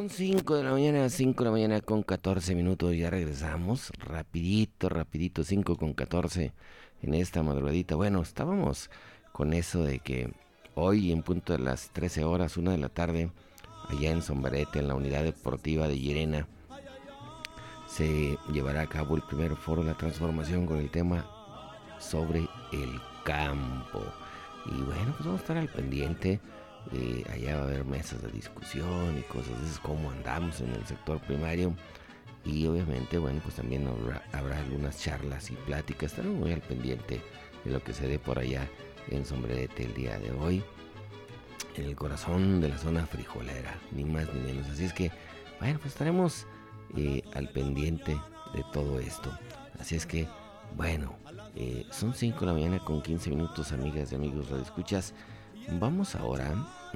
Son 5 de la mañana, 5 de la mañana con 14 minutos, ya regresamos, rapidito, 5 con 14 en esta madrugadita. Bueno, estábamos con eso de que hoy en punto de las 13 horas, 1 de la tarde, allá en Sombrerete, en la unidad deportiva de Llerena, se llevará a cabo el primer foro de la transformación con el tema sobre el campo. Y bueno, pues vamos a estar al pendiente. Allá va a haber mesas de discusión y cosas de esas, cómo andamos en el sector primario. Y obviamente, bueno, pues también habrá algunas charlas y pláticas. Estaremos muy al pendiente de lo que se dé por allá en Sombrerete el día de hoy, en el corazón de la zona frijolera, ni más ni menos. Así es que, bueno, pues estaremos al pendiente de todo esto. Así es que, bueno, son 5 de la mañana con 15 minutos, amigas y amigos radioescuchas. Vamos ahora,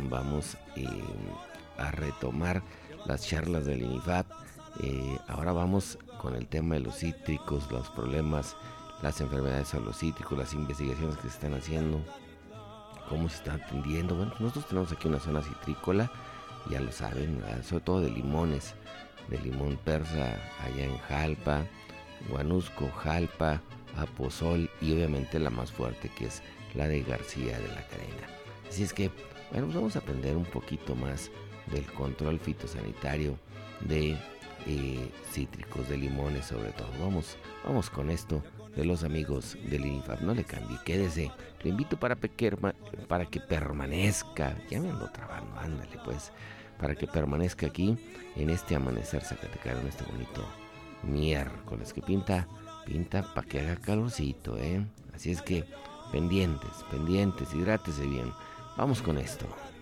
a retomar las charlas del INIFAP. Ahora vamos con el tema de los cítricos, los problemas, las enfermedades a los cítricos, las investigaciones que se están haciendo, cómo se están atendiendo. Bueno, nosotros tenemos aquí una zona citrícola, ya lo saben, ¿verdad? Sobre todo de limones, de limón persa, allá en Jalpa, Guanusco, Jalpa, Aposol y obviamente la más fuerte que es la de García de la Cadena. Así es que, bueno, pues vamos a aprender un poquito más del control fitosanitario de cítricos, de limones sobre todo. Vamos con esto de los amigos del INIFAP. No le cambie, quédese. Lo invito para que permanezca. Ya me ando trabando, ándale pues. Para que permanezca aquí en este amanecer zacatecano, en este bonito miércoles que pinta para que haga calorcito, ¿eh? Así es que pendientes, hidrátese bien. Vamos con esto.